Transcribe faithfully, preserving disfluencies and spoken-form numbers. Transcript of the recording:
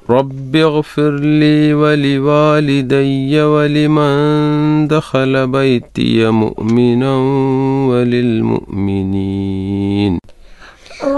رب اغفر لي ولوالدي ولمن دخل بيتي مؤمنا وللمؤمنين